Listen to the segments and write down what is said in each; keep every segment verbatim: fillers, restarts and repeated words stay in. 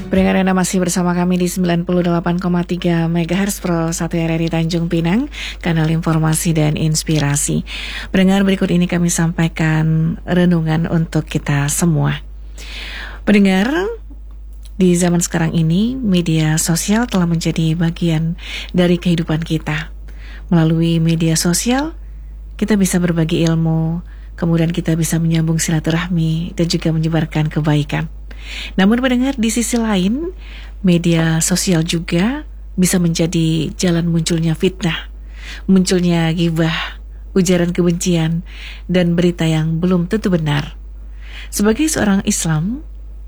Pendengar Anda masih bersama kami di sembilan puluh delapan koma tiga megahertz Pro satu R R I Tanjung Pinang, kanal informasi dan inspirasi. Pendengar, berikut ini kami sampaikan renungan untuk kita semua. Pendengar, di zaman sekarang ini media sosial telah menjadi bagian dari kehidupan kita. Melalui media sosial, kita bisa berbagi ilmu, kemudian kita bisa menyambung silaturahmi dan juga menyebarkan kebaikan. Namun pendengar, di sisi lain, media sosial juga bisa menjadi jalan munculnya fitnah, munculnya ghibah, ujaran kebencian, dan berita yang belum tentu benar. Sebagai seorang Islam,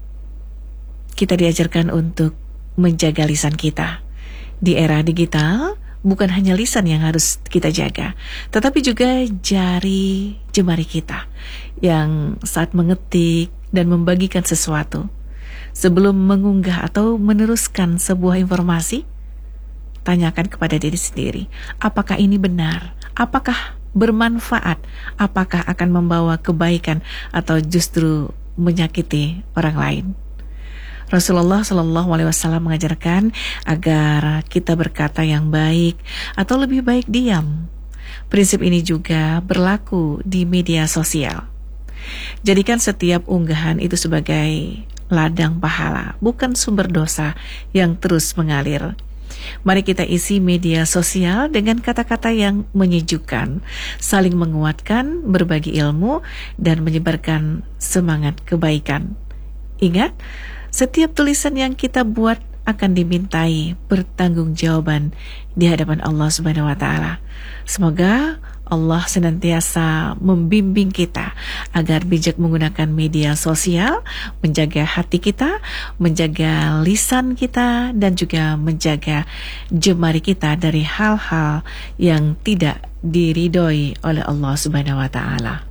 kita diajarkan untuk menjaga lisan kita. Di era digital, bukan hanya lisan yang harus kita jaga, tetapi juga jari jemari kita yang saat mengetik dan membagikan sesuatu. Sebelum mengunggah atau meneruskan sebuah informasi, tanyakan kepada diri sendiri, apakah ini benar? Apakah bermanfaat? Apakah akan membawa kebaikan atau justru menyakiti orang lain? Rasulullah Shallallahu Alaihi Wasallam mengajarkan agar kita berkata yang baik atau lebih baik diam. Prinsip ini juga berlaku di media sosial. Jadikan setiap unggahan itu sebagai ladang pahala, bukan sumber dosa yang terus mengalir. Mari kita isi media sosial dengan kata-kata yang menyejukkan, saling menguatkan, berbagi ilmu, dan menyebarkan semangat kebaikan. Ingat, setiap tulisan yang kita buat akan dimintai pertanggungjawaban di hadapan Allah Subhanahu wa taala. Semoga Allah senantiasa membimbing kita agar bijak menggunakan media sosial, menjaga hati kita, menjaga lisan kita, dan juga menjaga jemari kita dari hal-hal yang tidak diridhoi oleh Allah Subhanahu wa taala.